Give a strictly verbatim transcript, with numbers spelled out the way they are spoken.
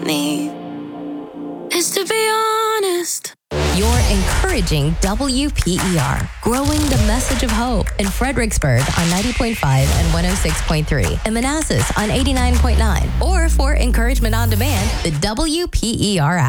need is to be honest. You're encouraging W P E R, growing the message of hope in Fredericksburg on ninety point five and one oh six point three, and Manassas on eighty-nine point nine. Or for encouragement on demand, the W P E R app.